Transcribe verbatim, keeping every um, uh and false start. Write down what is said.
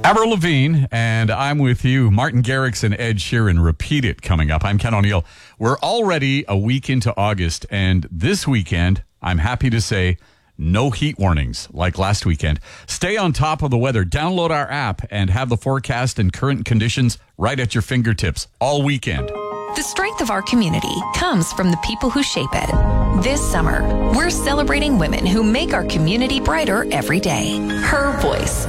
Avril Lavigne, and I'm with you. Martin Garrix and Ed Sheeran, Repeat It, coming up. I'm Ken O'Neill. We're already a week into August, and this weekend, I'm happy to say, no heat warnings like last weekend. Stay on top of the weather. Download our app and have the forecast and current conditions right at your fingertips all weekend. The strength of our community comes from the people who shape it. This summer, we're celebrating women who make our community brighter every day. Her Voice.